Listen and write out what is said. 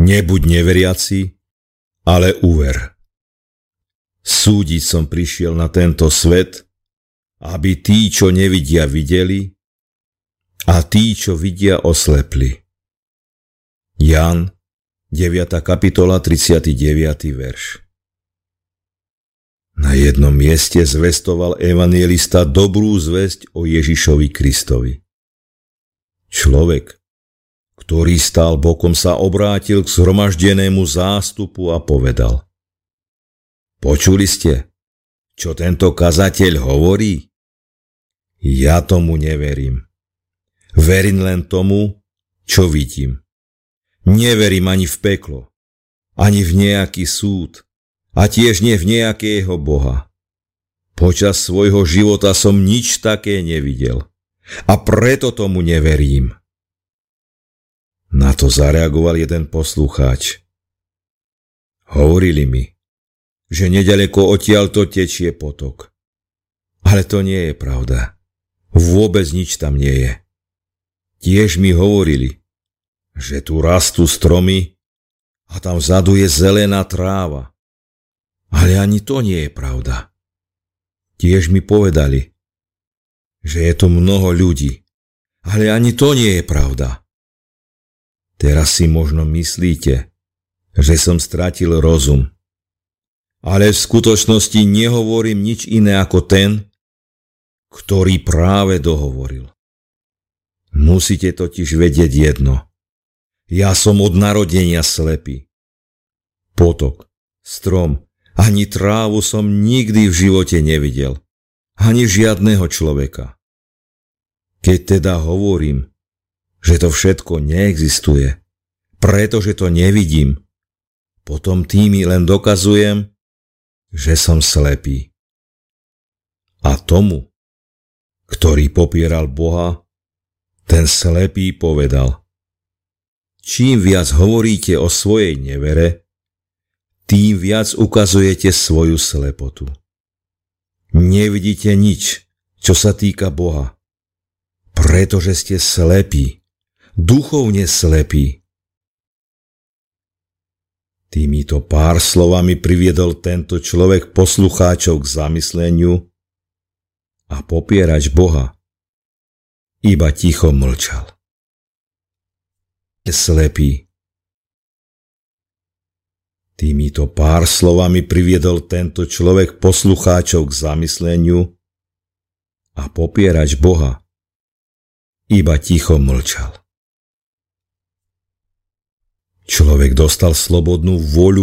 Nebuď neveriaci, ale uver. Súdiť som prišiel na tento svet, aby tí, čo nevidia, videli a tí, čo vidia, oslepli. Ján, 9. kapitola, 39. verš. Na jednom mieste zvestoval evanjelista dobrú zvesť o Ježišovi Kristovi. Človek, ktorý stál bokom, sa obrátil k zhromaždenému zástupu a povedal: Počuli ste, čo tento kazateľ hovorí? Ja tomu neverím. Verím len tomu, čo vidím. Neverím ani v peklo, ani v nejaký súd, a tiež nie v nejakého Boha. Počas svojho života som nič také nevidel a preto tomu neverím. Na to zareagoval jeden poslucháč. Hovorili mi, že nedaleko odtiaľto tečie potok. Ale to nie je pravda. Vôbec nič tam nie je. Tiež mi hovorili, že tu rastú stromy a tam vzadu je zelená tráva. Ale ani to nie je pravda. Tiež mi povedali, že je tu mnoho ľudí. Ale ani to nie je pravda. Teraz si možno myslíte, že som stratil rozum. Ale v skutočnosti nehovorím nič iné ako ten, ktorý práve dohovoril. Musíte totiž vedieť jedno. Ja som od narodenia slepý. Potok, strom, ani trávu som nikdy v živote nevidel. Ani žiadneho človeka. Keď teda hovorím, že to všetko neexistuje, pretože to nevidím, potom tými len dokazujem, že som slepý. A tomu, ktorý popieral Boha, ten slepý povedal: Čím viac hovoríte o svojej nevere, tým viac ukazujete svoju slepotu. Nevidíte nič, čo sa týka Boha, pretože ste slepí, duchovne slepí. Týmito pár slovami priviedol tento človek poslucháčov k zamysleniu a popierač Boha iba ticho mlčal. Slepý. Týmito pár slovami priviedol tento človek poslucháčov k zamysleniu a popierač Boha iba ticho mlčal. Človek dostal slobodnú vôľu